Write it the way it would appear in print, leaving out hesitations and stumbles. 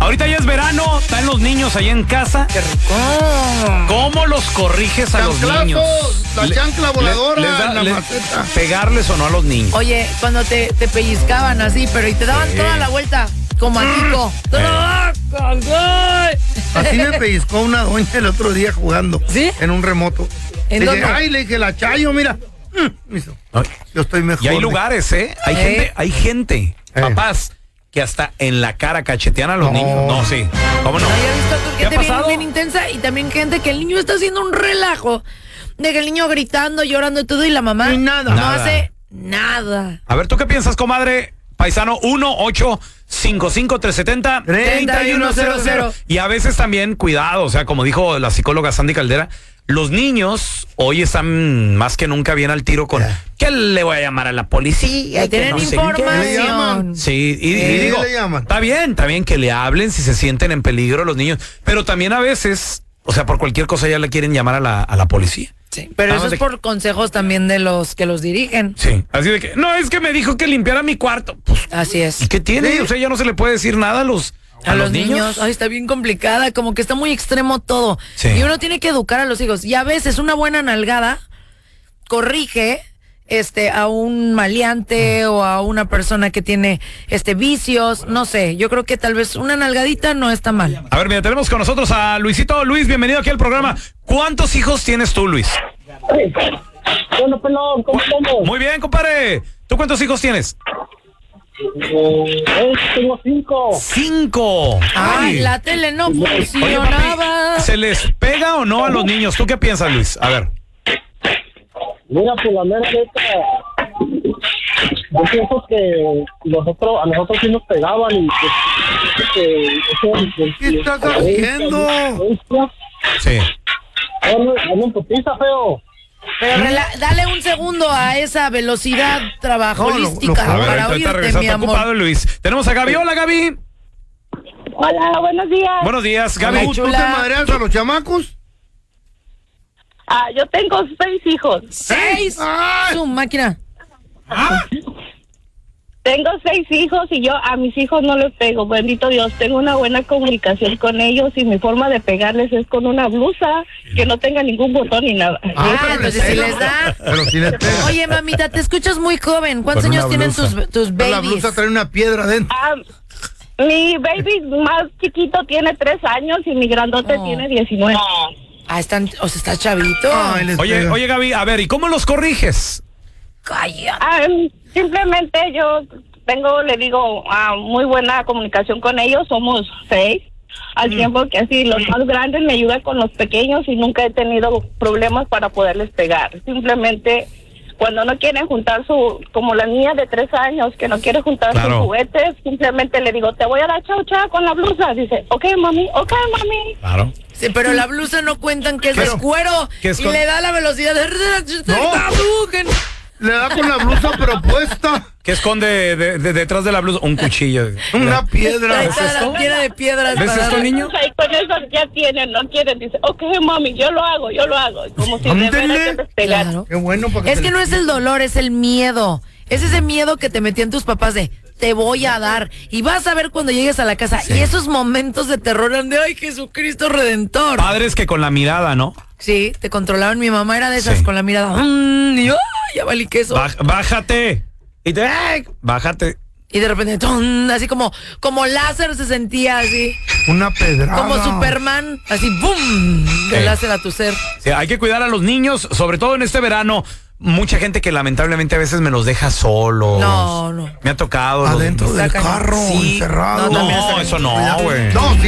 Ahorita ya es verano, están los niños ahí en casa. ¡Qué rico! ¿Cómo los corriges a los niños? La chancla voladora en la maceta. ¿Pegarles o no a los niños? Oye, cuando te pellizcaban así, pero y te daban toda la vuelta, como a Kiko. Así me pellizcó una doña el otro día jugando. ¿Sí? En un remoto. ¿En Le dónde? dije, ay, le dije, la Chayo, mira. Yo estoy mejor. Y hay lugares, ¿eh? Hay gente, papás, que hasta en la cara cachetean a los niños. No, sí. ¿Cómo no? No, yo he visto ¿Qué ha gente pasado? bien intensa y también gente que el niño está haciendo un relajo. De que el niño gritando, llorando y todo y la mamá Y nada. no Nada. hace nada. A ver, ¿tú qué piensas, comadre? Paisano 1-855-370-3100. Y a veces también, cuidado, o sea, como dijo la psicóloga Sandy Caldera, los niños hoy están más que nunca bien al tiro con que le voy a llamar a la policía. Que tienen no sé qué. información. Sí, y Sí, digo, le llaman. está bien que le hablen si se sienten en peligro los niños, pero también a veces, o sea, por cualquier cosa ya le quieren llamar a la policía. Sí, pero eso es por consejos también de los que los dirigen. Sí, así de que, no, es que me dijo que limpiara mi cuarto. Pues, Así es. ¿y qué tiene? Sí. O sea, ya no se le puede decir nada a los niños. Ay, está bien complicada, como que está muy extremo todo. Sí. Y uno tiene que educar a los hijos. Y a veces una buena nalgada corrige a un maleante o a una persona que tiene vicios, no sé. Yo creo que tal vez una nalgadita no está mal. A ver, mira, tenemos con nosotros a Luisito. Luis, bienvenido aquí al programa. ¿Cuántos hijos tienes tú, Luis? Bueno, pelón, ¿cómo estamos? Muy bien, compadre. ¿Tú cuántos hijos tienes? Tengo 5. 5. Ay, la tele no Oye, funcionaba. papi, ¿se les pega o no a los niños? ¿Tú qué piensas, Luis? A ver. Mira, pues la mera neta, yo pienso que a nosotros sí nos pegaban y ¿Qué estás haciendo? Sí. Dame un putiza, feo. Pero dale un segundo a esa velocidad trabajística A ver, para ahorita oírte, regresas, mi está amor. ocupado, Luis. Tenemos a Gaby. Hola, Gaby. Hola, buenos días. Buenos días, Gaby. ¿Tú te madreas a los chamacos? Yo tengo 6 hijos. 6. Ay. Su máquina. Tengo 6 hijos y yo a mis hijos no les pego, bendito Dios. Tengo una buena comunicación con ellos y mi forma de pegarles es con una blusa que no tenga ningún botón ni nada. Pero Entonces sí les da. Pero sí les pega. Oye, mamita, te escuchas muy joven. ¿Cuántos Con una años tienen blusa. tus La babies? blusa trae una piedra adentro. Mi baby más chiquito tiene 3 años y mi grandote Oh. tiene 19. Está chavito. Ay, les pega. Oye, Gaby, a ver, ¿y cómo los corriges? Cállate. Simplemente yo le digo, muy buena comunicación con ellos, somos 6. Al tiempo que así los más grandes me ayudan con los pequeños y nunca he tenido problemas para poderles pegar. Simplemente cuando no quieren juntar como la niña de 3 años que no quiere juntar Claro. sus juguetes, simplemente le digo, te voy a dar chau chau con la blusa. Dice, ok mami. Claro. Sí, pero la blusa no cuentan que es de Pero, cuero ¿qué es y con- le da la velocidad de... Le da con la blusa propuesta. ¿Qué esconde detrás de la blusa? Un cuchillo. Una piedra. Ahí está la llena de piedras. ¿Ves para esto, darle- niño? Y con eso ya tienen, no quieren. Dice, ok mami, yo lo hago. Como si de Ándele. veras que les pegaran. Claro. Qué bueno para Es que no es el dolor, es el miedo. Es ese miedo que te metían tus papás de te voy a dar. Y vas a ver cuando llegues a la casa. Y esos momentos de terror eran de ay, Jesucristo Redentor. Padres que con la mirada, ¿no? Sí, te controlaban. Mi mamá era de esas Sí. con la mirada. Y yo, ay, ya valí queso. Bájate. Y te, bájate. Y de repente, ¡tum! Así como láser se sentía así. Una pedrada. Como Superman, así, ¡boom! De láser a tu ser. Sí, hay que cuidar a los niños, sobre todo en este verano. Mucha gente que lamentablemente a veces me los deja solos. No. Me ha tocado. Adentro del Sacan- carro, Sí. encerrado. No, también No, está eso bien. no, güey. No, sí.